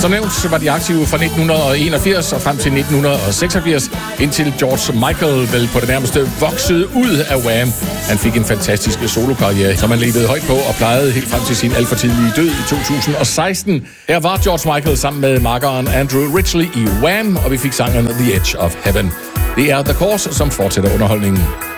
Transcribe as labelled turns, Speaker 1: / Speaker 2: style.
Speaker 1: Som nævnt var de aktive fra 1981 og frem til 1986, indtil George Michael vel på det nærmeste voksede ud af Wham. Han fik en fantastisk solokarriere, som han levede højt på og plejede helt frem til sin alt for tidlige død i 2016. Her var George Michael sammen med makkeren Andrew Ridgeley i Wham, og vi fik sangen The Edge of Heaven. Det er The Course, som fortsætter underholdningen.